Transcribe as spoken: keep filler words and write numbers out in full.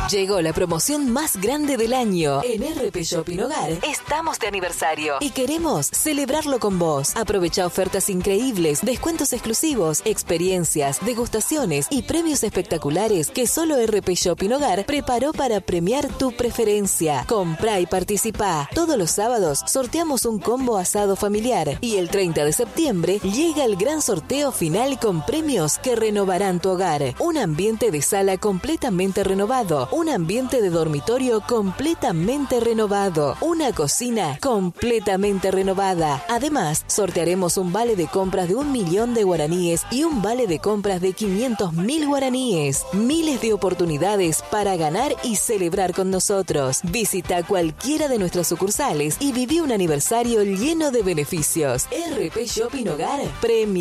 Llegó la promoción más grande del año. En R P Shopping Hogar estamos de aniversario y queremos celebrarlo con vos. Aprovecha ofertas increíbles, descuentos exclusivos, experiencias, degustaciones y premios espectaculares que solo R P Shopping Hogar preparó para premiar tu preferencia. Comprá y participá. Todos los sábados sorteamos un combo asado familiar y el treinta de septiembre llega el gran sorteo final con premios que renovarán tu hogar. Un ambiente de sala completamente renovado. Un ambiente de dormitorio completamente renovado. Una cocina completamente renovada. Además, sortearemos un vale de compras de un millón de guaraníes y un vale de compras de quinientos mil guaraníes. Miles de oportunidades para ganar y celebrar con nosotros. Visita cualquiera de nuestras sucursales y viví un aniversario lleno de beneficios. R P Shopping Hogar Premio.